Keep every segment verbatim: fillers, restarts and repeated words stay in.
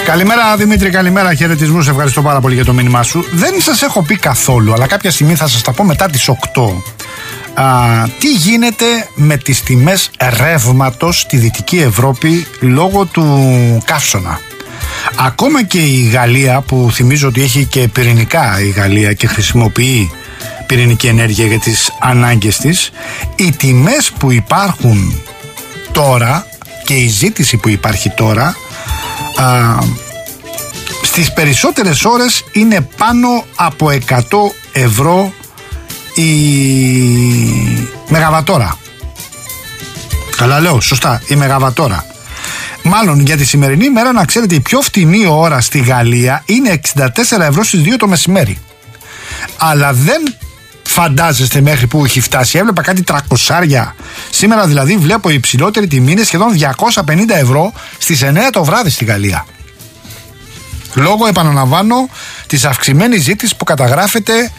Καλημέρα Δημήτρη, καλημέρα, χαιρετισμούς, ευχαριστώ πάρα πολύ για το μήνυμά σου. Δεν σας έχω πει καθόλου, αλλά κάποια στιγμή θα σας τα πω μετά τις οκτώ. Α, τι γίνεται με τις τιμές ρεύματος στη Δυτική Ευρώπη λόγω του καύσωνα. Ακόμα και η Γαλλία, που θυμίζω ότι έχει και πυρηνικά η Γαλλία και χρησιμοποιεί πυρηνική ενέργεια για τις ανάγκες της, οι τιμές που υπάρχουν τώρα και η ζήτηση που υπάρχει τώρα α, στις περισσότερες ώρες είναι πάνω από εκατό ευρώ η μεγαβατόρα. Καλά λέω, σωστά, η μεγαβατόρα. Μάλλον για τη σημερινή ημέρα, να ξέρετε, η πιο φτηνή ώρα στη Γαλλία είναι εξήντα τέσσερα ευρώ στις δύο το μεσημέρι. Αλλά δεν φαντάζεστε μέχρι που έχει φτάσει. Έβλεπα κάτι τριακόσια. Σήμερα δηλαδή βλέπω η υψηλότερη τιμή είναι σχεδόν διακόσια πενήντα ευρώ στις εννέα το βράδυ στη Γαλλία. Λόγω, επαναλαμβάνω, της αυξημένης ζήτησης που καταγράφεται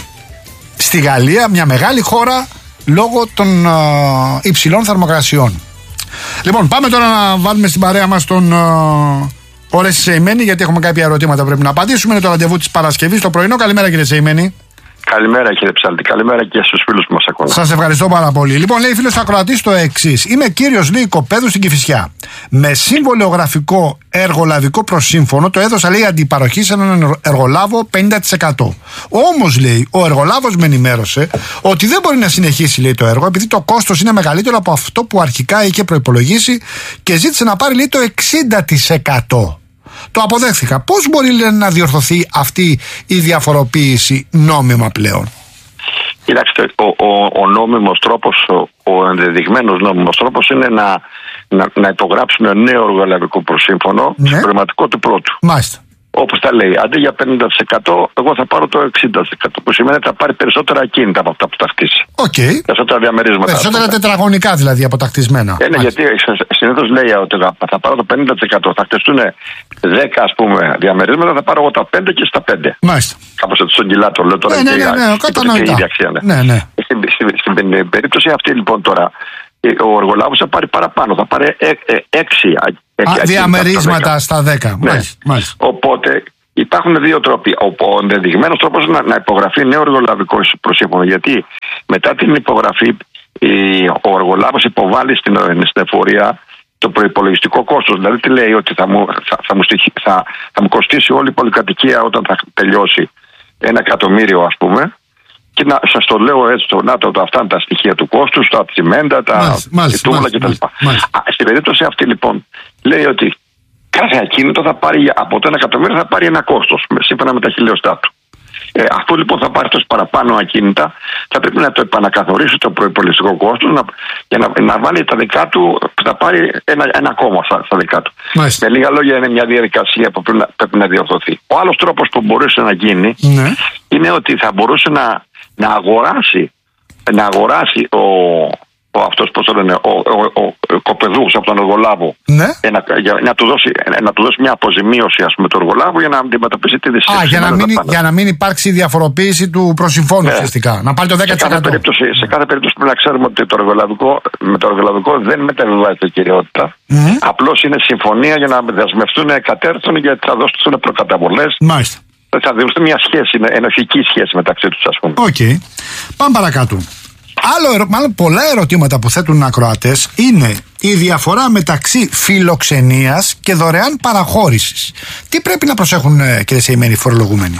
στη Γαλλία, μια μεγάλη χώρα, λόγω των uh, υψηλών θερμοκρασιών. Λοιπόν, πάμε τώρα να βάλουμε στην παρέα μας τον uh, Ορέστη Σεϊμένη, γιατί έχουμε κάποια ερωτήματα που πρέπει να απαντήσουμε. Είναι το ραντεβού της Παρασκευής το πρωινό. Καλημέρα κύριε Σεϊμένη. Καλημέρα κύριε Ψάλτη, καλημέρα και στους φίλους που μας ακούνε. Σας ευχαριστώ πάρα πολύ. Λοιπόν, λέει φίλος ακροατής το εξής. Είμαι κύριος λέει οικοπαίδου στην Κηφισιά. Με συμβολιογραφικό εργολαβικό προσύμφωνο το έδωσα λέει αντιπαροχή σε έναν εργολάβο πενήντα τοις εκατό. Όμως λέει ο εργολάβος με ενημέρωσε ότι δεν μπορεί να συνεχίσει λέει το έργο επειδή το κόστος είναι μεγαλύτερο από αυτό που αρχικά είχε προϋπολογίσει και ζήτησε να πάρει λέει το εξήντα τοις εκατό. Το αποδέχθηκα. Πώς μπορεί λέει, να διορθωθεί αυτή η διαφοροποίηση νόμιμα πλέον? Κοιτάξτε, ο, ο, ο νόμιμος τρόπος, ο, ο ενδεδειγμένος νόμιμος τρόπος είναι να, να, να υπογράψουμε νέο εργολαβικό προσύμφωνο ναι. συμπληρωματικό του πρώτου. Μάλιστα. Όπως τα λέει, αντί για πενήντα τοις εκατό, εγώ θα πάρω το εξήντα τοις εκατό. Που σημαίνει ότι θα πάρει περισσότερα ακίνητα από αυτά που τα χτίσει. Οκ. Okay. Περισσότερα διαμερίσματα. Περισσότερα τετραγωνικά δηλαδή από τα χτισμένα. Είναι γιατί συνήθως λέει ότι θα πάρω το πενήντα τοις εκατό. Θα χτιστούν δέκα ας πούμε διαμερίσματα, θα πάρω εγώ τα πέντε και στα πέντε. Μάλιστα. Κάπως έτσι στον κιλά το λέω τώρα. Ναι, ναι, ναι, ναι, κατανοητά. Ναι, ναι. Στην, στην, στην περίπτωση αυτή λοιπόν τώρα, ο εργολάβος θα πάρει παραπάνω, θα πάρει έξι διαμερίσματα στα δέκα. Ναι. Μάλιστα, μάλιστα. Οπότε υπάρχουν δύο τρόποι. Ο ενδεδειγμένος τρόπος να, να υπογραφεί νέο εργολαβικό προσύμφωνο. Γιατί μετά την υπογραφή ο εργολάβος υποβάλλει στην, στην εφορία το προϋπολογιστικό κόστος. Δηλαδή τι λέει, ότι θα μου, θα, θα, μου, θα, θα μου κοστίσει όλη η πολυκατοικία όταν θα τελειώσει ένα εκατομμύριο ας πούμε. Και να σας το λέω έτσι, το, να το, το, αυτά είναι τα στοιχεία του κόστους, τα τσιμέντα, τα τούβλα κτλ. Στην περίπτωση αυτή λοιπόν λέει ότι κάθε ακίνητο θα πάρει, από το ένα εκατομμύριο θα πάρει ένα κόστος, σύμφωνα με τα χιλιοστά του. Ε, αυτό λοιπόν θα πάρει τόσο παραπάνω ακίνητα, θα πρέπει να το επανακαθορίσει το προϋπολογιστικό κόστος να, για να, να βάλει τα δικά του, θα πάρει ένα, ένα κόμμα στα, στα δικά του. Μάλιστα. Με λίγα λόγια είναι μια διαδικασία που πρέπει να, πρέπει να διορθωθεί. Ο άλλος τρόπος που μπορούσε να γίνει ναι. είναι ότι θα μπορούσε να, να αγοράσει, να αγοράσει ο, ο αυτός πώς το λένε, ο, ο, ο, ο κοπεδούχος από τον εργολάβο ναι. ένα, για, να, του δώσει, να του δώσει μια αποζημίωση ας πούμε του εργολάβου για να αντιμετωπίσει τη δυσία. Α, για να, μην, για να μην υπάρξει διαφοροποίηση του προσυμφώνου ουσιαστικά. Ναι. Να πάρει το δέκα τοις εκατό. Σε κάθε περίπτωση, σε κάθε περίπτωση πρέπει να ξέρουμε ότι το εργολαβικό, με το εργολαβικό δεν μεταβιβάζεται κυριότητα. Mm-hmm. Απλώς είναι συμφωνία για να δεσμευτούν εκατέρθων γιατί θα δώσουν προκαταβολές. Μάλιστα. Θα δημιουργηθεί μια σχέση, ενοχική σχέση μεταξύ τους ας πούμε. Οκ. Okay. Πάμε παρακάτω. Άλλο, μάλλον πολλά ερωτήματα που θέτουν οι ακροατές είναι η διαφορά μεταξύ φιλοξενίας και δωρεάν παραχώρησης. Τι πρέπει να προσέχουν κύριε Σεϊμένη οι φορολογούμενοι?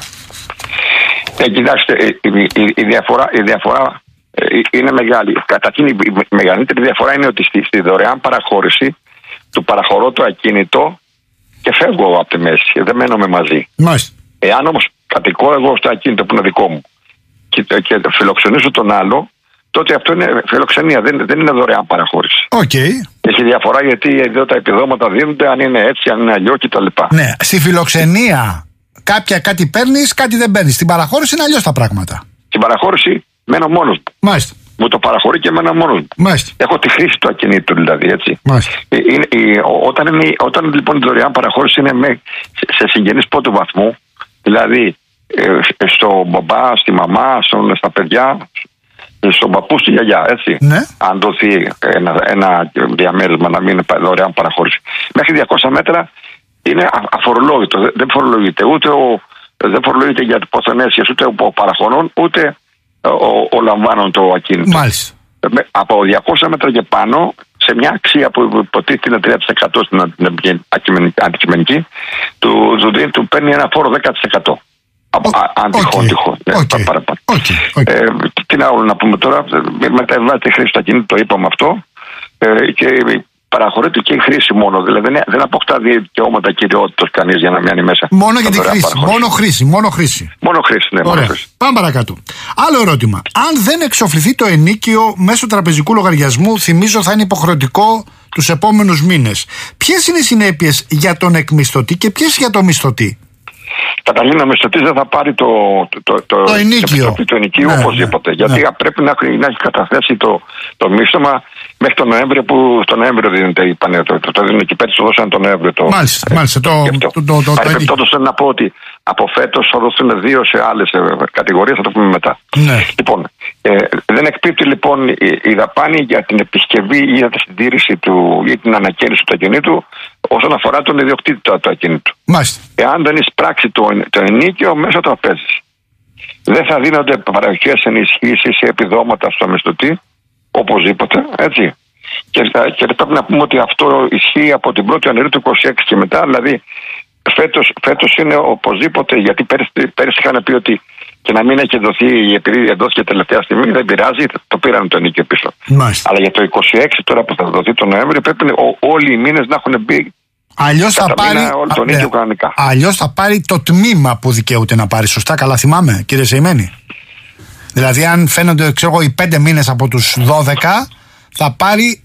Ε, κοιτάξτε, η, η, η, διαφορά, η διαφορά είναι μεγάλη. Καταρχήν η μεγαλύτερη διαφορά είναι ότι στη, στη δωρεάν παραχώρηση του παραχωρώ το ακίνητο και φεύγω από τη μέση, δεν μένουμε μαζί. Μάλιστα. Εάν όμως κατοικώ εγώ στο ακίνητο που είναι δικό μου και, και φιλοξενήσω τον άλλο, τότε αυτό είναι φιλοξενία, δεν, δεν είναι δωρεάν παραχώρηση. Okay. Έχει διαφορά γιατί εδώ τα επιδόματα δίνονται, αν είναι έτσι, αν είναι αλλιώ κτλ. Ναι, στη φιλοξενία κάποια κάτι παίρνεις, κάτι δεν παίρνεις. Στην παραχώρηση είναι αλλιώς τα πράγματα. Στην παραχώρηση μένω μόνος μου. Μάλιστα. Μου το παραχωρεί και μένω μόνος μου. Μάλιστα. Έχω τη χρήση του ακινήτου δηλαδή, έτσι. Είναι, είναι, όταν, είναι, όταν λοιπόν η δωρεάν παραχώρηση είναι με, σε συγγενείς πρώτου βαθμού, δηλαδή ε, στο μπαμπά, στη μαμά, στον, στα παιδιά, στον παππού, στη γιαγιά, έτσι. Ναι. Αν δοθεί ένα, ένα διαμέρισμα να μην είναι δωρεάν παραχώρηση. Μέχρι διακόσια μέτρα είναι αφορολόγητο. Δεν φορολογείται ούτε ο, δεν φορολογείται για υποθενέσιες, ούτε ο παραχωρών, ούτε ο, ο λαμβάνων το ακίνητο. Μάλιστα. Από διακόσια μέτρα και πάνω, σε μια αξία που υποτίθεται είναι τρία τοις εκατό στην αντικειμενική, του, του, του παίρνει ένα φόρο δέκα τοις εκατό. Αντιχόν, τυχόν. Τι να να πούμε τώρα, μεταβάζει τη χρήση του ακίνητου, το είπαμε αυτό, ε, και παραχωρείται και η χρήση μόνο. Δηλαδή δεν, δεν αποκτά δικαιώματα κυριότητας κανείς για να μείνει μέσα. Μόνο για τη χρήση. Μόνο χρήση. Μόνο χρήση. Μόνο χρήση, ναι. Μόνο χρήση. Πάμε παρακάτω. Άλλο ερώτημα. Αν δεν εξοφληθεί το ενίκιο μέσω τραπεζικού λογαριασμού, θυμίζω θα είναι υποχρεωτικό τους επόμενους μήνες. Ποιες είναι οι συνέπειες για τον εκμισθωτή και ποιες για τον μισθωτή? Καταρχήν ο μισθωτής δεν θα πάρει το, το, το, το ενίκιο, το ενίκιο ναι, οπωσδήποτε. Ναι, γιατί ναι. πρέπει να, να έχει καταθέσει το, το μίσθωμα μέχρι τον Νοέμβριο, που στο Νοέμβριο δίνεται η πανέτο. Το, το δίνουν εκεί πέρσι, το δώσαν τον Νοέμβριο. Το, μάλιστα, ε, μάλιστα. Το, το, το, το, το, Παρεπιπτόντως θέλω να πω ότι από φέτος θα δοθούν δύο σε άλλες κατηγορίες, θα το πούμε μετά. Ναι. Λοιπόν, ε, δεν εκπίπτει λοιπόν η, η δαπάνη για την επισκευή ή για τη συντήρηση του ή την ανακαίνιση του ακινήτου όσον αφορά τον ιδιοκτήτη του ακινήτου. Μάλιστα. Εάν δεν εισπράξει το, το ενίκιο μέσω τραπέζης. Δεν θα δίνονται παραγωγικές ενισχύσεις ή επιδόματα στο μισθωτή, οπωσδήποτε, έτσι. Και, και πρέπει να πούμε ότι αυτό ισχύει από την πρώτη Ιανουαρίου του είκοσι έξι και μετά, δηλαδή φέτος, φέτος είναι οπωσδήποτε, γιατί πέρυσι, πέρυσι είχαν πει ότι και να μην έχει δοθεί, επειδή δόθηκε τελευταία στιγμή, δεν πειράζει, το πήραν το ενίκιο πίσω. Μάλιστα. Αλλά για το είκοσι έξι τώρα που θα δοθεί τον Νοέμβριο πρέπει ο, όλοι οι μήνες να έχουν μπει. Αλλιώς θα, πάρει, α, αλλιώς θα πάρει το τμήμα που δικαιούται να πάρει. Σωστά, καλά θυμάμαι, κύριε Σεϊμένη? Δηλαδή, αν φαίνονται, ξέρω εγώ, οι πέντε μήνες από τους δώδεκα, θα πάρει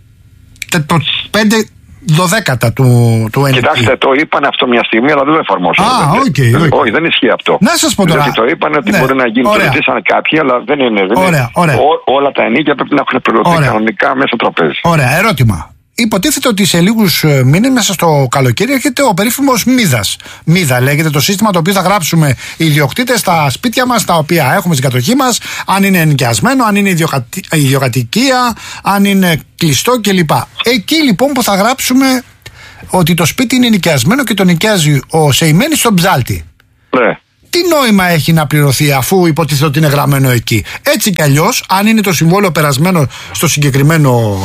το πέντε δωδέκατα του, του ενίκιου. Κοιτάξτε, το είπαν αυτό μια στιγμή, αλλά δεν το εφαρμόσαν. Α, οκ, okay, okay. Όχι, δεν ισχύει αυτό. Να σας πω τώρα. Δηλαδή, το είπαν ότι ναι, μπορεί να γίνει. Ωραία. Το ρωτήσαν κάποιοι, αλλά δεν είναι. Δεν ωραία, είναι. Ωραία. Ό, όλα τα ενίκια πρέπει να έχουν πληρωθεί κανονικά μέσω τραπέζι. Ωραία, ερώτημα. Υποτίθεται ότι σε λίγους μήνες μέσα στο καλοκαίρι έρχεται ο περίφημος Μίδας. Μίδα λέγεται το σύστημα το οποίο θα γράψουμε οι ιδιοκτήτες στα σπίτια μας, τα οποία έχουμε στην κατοχή μας, αν είναι ενοικιασμένο, αν είναι ιδιοκατι... ιδιοκατοικία, αν είναι κλειστό κλπ. Εκεί λοιπόν που θα γράψουμε ότι το σπίτι είναι ενοικιασμένο και το νοικιάζει ο Σεϊμένης στον ψάλτη. Ναι. Τι νόημα έχει να πληρωθεί αφού υποτίθεται ότι είναι γραμμένο εκεί? Έτσι κι αλλιώς, αν είναι το συμβόλαιο περασμένο στο συγκεκριμένο,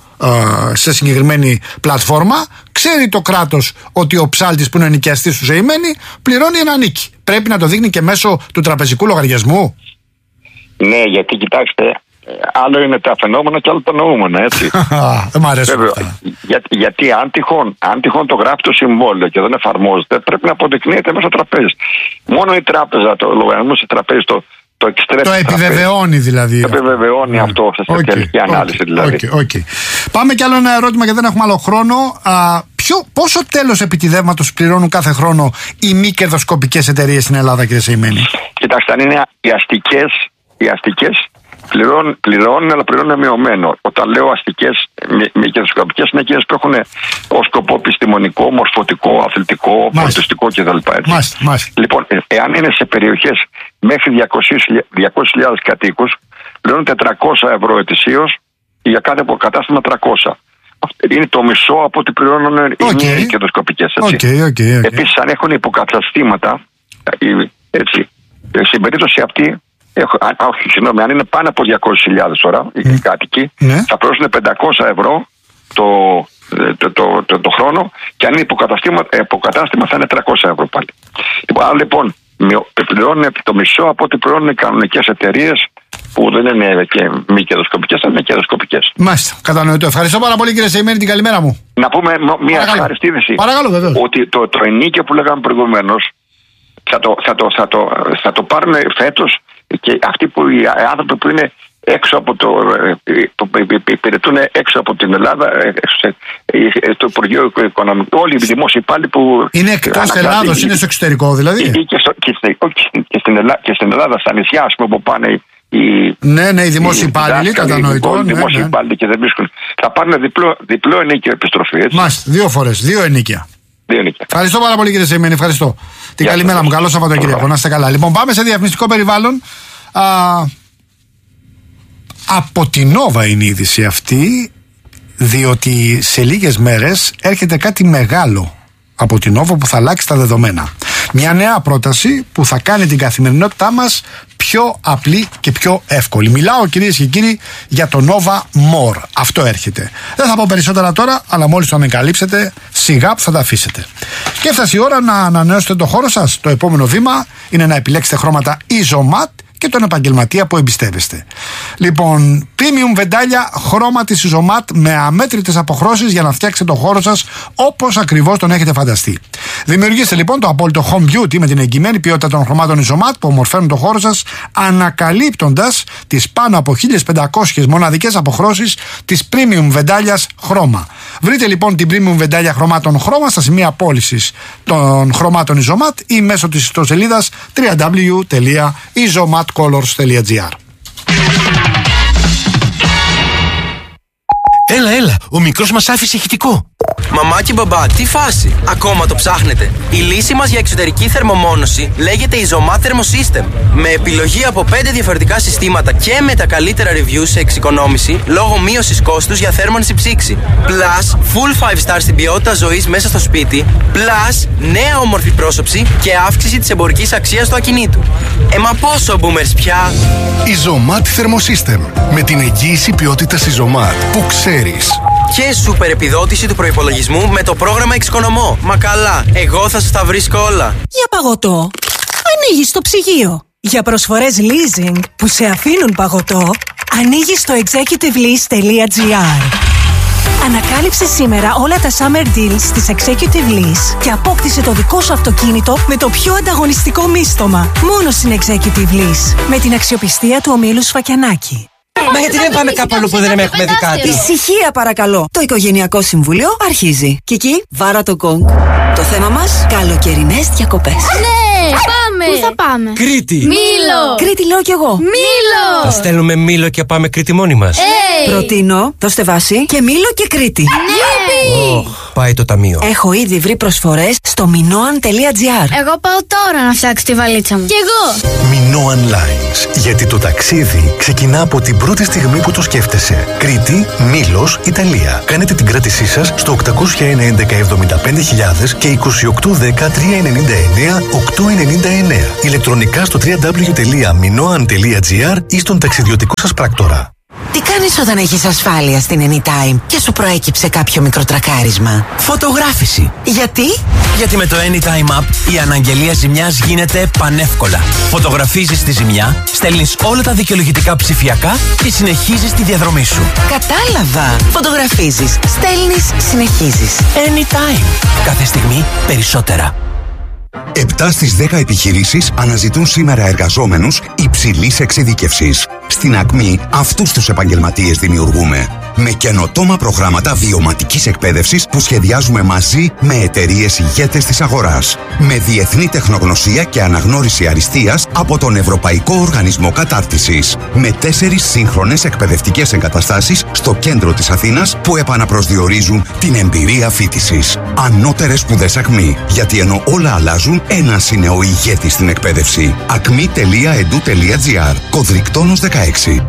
σε συγκεκριμένη πλατφόρμα, ξέρει το κράτος ότι ο ψάλτης που είναι ενοικιαστής του Σεϊμένη πληρώνει ένα νίκη. Πρέπει να το δείχνει και μέσω του τραπεζικού λογαριασμού. Ναι, γιατί κοιτάξτε, άλλο είναι τα φαινόμενα και άλλο τα νοούμενα, έτσι. Δεν μ' αρέσει αυτά. Για, γιατί αν τυχόν, αν τυχόν το γράφει το συμβόλαιο και δεν εφαρμόζεται, πρέπει να αποδεικνύεται μέσω τραπέζι. Μόνο η τράπεζα, το λογαριασμό τη τραπέζη, το, το, το επιβεβαιώνει δηλαδή. Το επιβεβαιώνει yeah. αυτό σε okay. τελική ανάλυση okay. δηλαδή. Okay. Okay. Πάμε κι άλλο ένα ερώτημα γιατί δεν έχουμε άλλο χρόνο. Α, ποιο, πόσο τέλος επιτιδεύματος πληρώνουν κάθε χρόνο οι μη κερδοσκοπικές εταιρείες στην Ελλάδα, κύριε Σεϊμένη? Κοιτάξτε, αν είναι οι αστικές, οι αστικές πληρώνουν, πληρώνουν, αλλά πληρώνουν μειωμένο. Όταν λέω αστικές, μη κερδοσκοπικές, είναι εκείνες που έχουν ως σκοπό επιστημονικό, μορφωτικό, αθλητικό, πολιτιστικό κτλ. Λοιπόν, εάν είναι σε περιοχές μέχρι διακόσιες χιλιάδες κατοίκους, πληρώνουν τετρακόσια ευρώ ετησίως και για κάθε αποκατάστημα τριακόσια. Είναι το μισό από ό,τι πληρώνουν okay. οι μη κερδοσκοπικές. Okay, okay, okay. Επίσης, αν έχουν υποκαταστήματα, έτσι, στην περίπτωση αυτή, Έχω, όχι, συγγνώμη, αν είναι πάνω από διακόσιες χιλιάδες τώρα οι mm. κάτοικοι, mm. θα πληρώσουν πεντακόσια ευρώ το, το, το, το, το χρόνο, και αν είναι υποκατάστημα, υποκατάστημα θα είναι τριακόσια ευρώ πάλι. Λοιπόν, λοιπόν πληρώνουν το μισό από ό,τι πληρώνουν οι κανονικές εταιρείες που δεν είναι και μη κερδοσκοπικές, αλλά είναι κερδοσκοπικές. Μάλιστα, κατανοητό. Ευχαριστώ πάρα πολύ, κύριε Σεϊμένη, την καλημέρα μου. Να πούμε μια ευχαριστή είδηση. Παρακαλώ, βεβαίως. Ότι το, το ενίκιο που λέγαμε προηγουμένως θα το, θα το, θα το, θα το πάρουν φέτος. Και αυτοί που οι άνθρωποι που είναι έξω από το. που υπηρετούν έξω από την Ελλάδα, το Υπουργείο Οικονομικών, όλοι οι δημόσιοι υπάλληλοι που. Είναι εκτός Ελλάδος, είναι στο εξωτερικό δηλαδή. Και, στο, και, στην, και, στην Ελλάδα, και στην Ελλάδα, στα νησιά, ας πούμε, που πάνε οι. Ναι, ναι, οι δημόσιοι υπάλληλοι, κατανοητό. Οι δημόσιοι ναι, υπάλληλοι και δεν βρίσκουν. Θα πάρουν διπλό, διπλό ενίκιο επιστροφή. Μάλιστα, δύο φορές, δύο ενίκια. Ευχαριστώ πάρα πολύ, κύριε Σεϊμένη. Ευχαριστώ. Την καλημέρα μου. Καλό Σαββατοκύριακο. Να είστε καλά. Λοιπόν, πάμε σε διαφημιστικό περιβάλλον. Α, από την Nova είναι η είδηση αυτή, διότι σε λίγες μέρες έρχεται κάτι μεγάλο από την Nova που θα αλλάξει τα δεδομένα. Μια νέα πρόταση που θα κάνει την καθημερινότητά μας πιο απλή και πιο εύκολη. Μιλάω, κυρίες και κύριοι, για το Nova More. Αυτό έρχεται. Δεν θα πω περισσότερα τώρα, αλλά μόλις το ανακαλύψετε, σιγά που θα τα αφήσετε. Και έφτασε η ώρα να ανανεώσετε το χώρο σας. Το επόμενο βήμα είναι να επιλέξετε χρώματα Isomat και τον επαγγελματία που εμπιστεύεστε. Λοιπόν, premium βεντάλια χρώμα της Isomat με αμέτρητες αποχρώσεις για να φτιάξετε το χώρο σας όπως ακριβώς τον έχετε φανταστεί. Δημιουργήστε λοιπόν το απόλυτο home beauty με την εγγυημένη ποιότητα των χρωμάτων Isomat που ομορφαίνουν το χώρο σας, ανακαλύπτοντας τις πάνω από χίλιες πεντακόσιες μοναδικές αποχρώσεις της premium βεντάλιας χρώμα. Βρείτε λοιπόν την premium βεντάλια χρωμάτων χρώμα στα σημεία πώλησης των χρωμάτων Isomat ή μέσω της ιστοσελίδας double-u double-u double-u τελεία isomatcolors τελεία gr. Έλα, έλα, ο μικρός μας άφησε ηχητικό. Μαμά και μπαμπά, τι φάση, ακόμα το ψάχνετε? Η λύση μας για εξωτερική θερμομόνωση λέγεται Isomat Thermosystem. Με επιλογή από πέντε διαφορετικά συστήματα και με τα καλύτερα reviews σε εξοικονόμηση λόγω μείωσης κόστους για θέρμανση ψήξη. Plus, full five star στην ποιότητα ζωής μέσα στο σπίτι. Plus, νέα όμορφη πρόσωψη και αύξηση της εμπορικής αξίας του ακινήτου. Ε, μα πόσο boomers πια! Isomat Thermosystem. Με την εγγύηση ποιότητας Isomat που ξέρεις. Και σούπερ επιδότηση του προϋπολογισμού με το πρόγραμμα Εξοικονομώ. Μα καλά, εγώ θα σας τα βρίσκω όλα. Για παγωτό, ανοίγεις το ψυγείο. Για προσφορές leasing που σε αφήνουν παγωτό, ανοίγεις το executive lease τελεία gr. Ανακάλυψε σήμερα όλα τα summer deals της Executive Lease και απόκτησε το δικό σου αυτοκίνητο με το πιο ανταγωνιστικό μίστομα. Μόνο στην Executive Lease. Με την αξιοπιστία του ομίλου Σφακιανάκη. Μα γιατί δεν πάμε κάπου αλλού που δεν έχουμε δει κάτι? Ησυχία παρακαλώ. Το Οικογενειακό Συμβούλιο αρχίζει. Κική, βάρα το γκονγκ. Το θέμα μας, καλοκαιρινές διακοπές. Ναι, πάμε! Πού θα πάμε? Κρήτη! Μήλο! Κρήτη λέω κι εγώ. Μήλο! Θα στέλνουμε Μήλο και πάμε Κρήτη μόνοι μας. Hey. Προτείνω, δώστε βάση και Μήλο και Κρήτη. Ναι! Oh, πάει το ταμείο. Έχω ήδη βρει προσφορές στο minoan τελεία gr. Εγώ πάω τώρα να φτιάξω τη βαλίτσα μου. Κι εγώ! Minoan Lines. Γιατί το ταξίδι ξεκινά από την πρώτη στιγμή που το σκέφτεσαι. Κρήτη, Μήλος, Ιταλία. Κάνετε την κράτησή σας στο οκτακόσια ένα έντεκα εβδομήντα πέντε χιλιάδες και είκοσι οκτώ δέκα τριακόσια ενενήντα εννέα οκτακόσια ενενήντα εννέα. Ηλεκτρονικά στο double-u double-u double-u τελεία minoan τελεία gr ή στον ταξιδιωτικό σας πράκτορα. Τι κάνεις όταν έχεις ασφάλεια στην Anytime και σου προέκυψε κάποιο μικρό τρακάρισμα? Φωτογράφηση. Γιατί? Γιατί με το Anytime App η αναγγελία ζημιάς γίνεται πανεύκολα. Φωτογραφίζεις τη ζημιά, στέλνεις όλα τα δικαιολογητικά ψηφιακά και συνεχίζεις τη διαδρομή σου. Κατάλαβα. Φωτογραφίζεις, στέλνεις, συνεχίζεις. Anytime. Κάθε στιγμή περισσότερα. επτά στις δέκα επιχειρήσεις αναζητούν σήμερα εργαζόμενους υψηλής εξειδίκευσης. Στην Ακμή αυτούς τους επαγγελματίες δημιουργούμε. Με καινοτόμα προγράμματα βιωματικής εκπαίδευσης που σχεδιάζουμε μαζί με εταιρείες ηγέτες της αγοράς. Με διεθνή τεχνογνωσία και αναγνώριση αριστείας από τον Ευρωπαϊκό Οργανισμό Κατάρτισης. Με τέσσερις σύγχρονες εκπαιδευτικές εγκαταστάσεις στο κέντρο της Αθήνας που επαναπροσδιορίζουν την εμπειρία φοιτησης. Ανώτερες σπουδές Ακμή. Γιατί ενώ όλα αλλάζουν, ένας είναι ο ηγέτης στην εκπαίδευση. ακμή τελεία ed τελεία gr. Κωδρικτόνος δεκαέξι.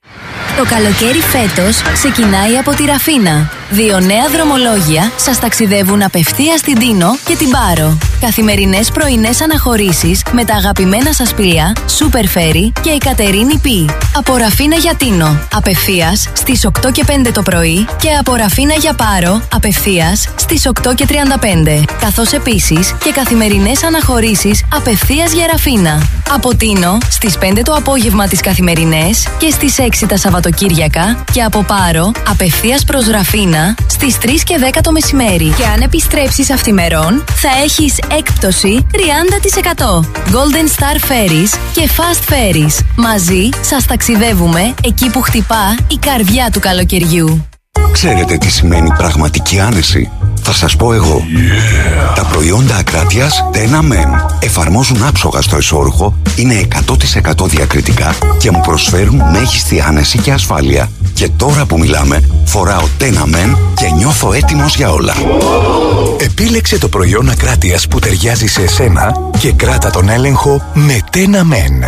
Το καλοκαίρι φέτος ξεκινάει από τη Ραφίνα. Δύο νέα δρομολόγια σας ταξιδεύουν απευθείας στην Τίνο και την Πάρο. Καθημερινές πρωινές αναχωρήσεις με τα αγαπημένα σας πλοία Super Ferry και η Κατερίνη Πι. Από Ραφίνα για Τίνο, απευθείας στις οκτώ και πέντε το πρωί και από Ραφίνα για Πάρο, απευθείας στις οκτώ και τριάντα πέντε. Καθώς επίσης και καθημερινές αναχωρήσεις απευθείας για Ραφίνα. Από Τίνο στις πέντε το απόγευμα τις καθημερινές και στις έξι τα Σαββατοκύριακα και από Πάρο απευθείας προς Ραφίνα στις τρεις και δέκα το μεσημέρι. Και αν επιστρέψεις αυθημερών θα έχεις έκπτωση τριάντα τοις εκατό. Golden Star Ferries και Fast Ferries. Μαζί σας ταξιδεύουμε εκεί που χτυπά η καρδιά του καλοκαιριού. Ξέρετε τι σημαίνει πραγματική άνεση? Θα σας πω εγώ. Yeah. Τα προϊόντα Ακράτειας Tena Men εφαρμόζουν άψογα στο εσώρουχο, είναι εκατό τοις εκατό διακριτικά και μου προσφέρουν μέγιστη άνεση και ασφάλεια. Και τώρα που μιλάμε, φοράω Tena Men και νιώθω έτοιμος για όλα. Επίλεξε το προϊόν Ακράτειας που ταιριάζει σε εσένα και κράτα τον έλεγχο με Tena Men.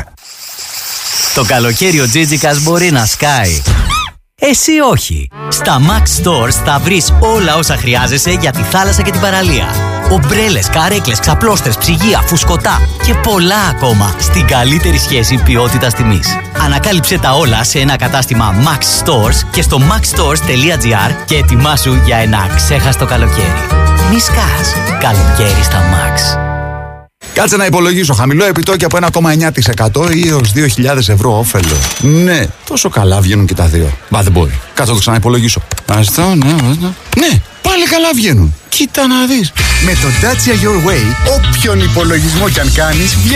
Το καλοκαίρι ο Τζίτζικας μπορεί να σκάει. Εσύ όχι. Στα Max Stores θα βρεις όλα όσα χρειάζεσαι για τη θάλασσα και την παραλία. Ομπρέλες, καρέκλες, ξαπλώστρες, ψυγεία, φουσκωτά και πολλά ακόμα στην καλύτερη σχέση ποιότητας τιμής. Ανακάλυψε τα όλα σε ένα κατάστημα Max Stores και στο max stores τελεία gr και ετοιμάσου για ένα αξέχαστο καλοκαίρι. Μη σκάς. Καλοκαίρι στα Max. Κάτσε να υπολογίσω. Χαμηλό επιτόκιο από ένα κόμμα εννιά τοις εκατό ή έως δύο χιλιάδες ευρώ όφελο. Ναι, τόσο καλά βγαίνουν και τα δύο. Μπα, δεν μπορεί. Κάτσε να το ξαναυπολογίσω. Αυτό, ναι, ναι. Ναι, πάλι καλά βγαίνουν. Κοίτα να δεις. Με το Dacia Your Way, όποιον υπολογισμό κι αν κάνεις,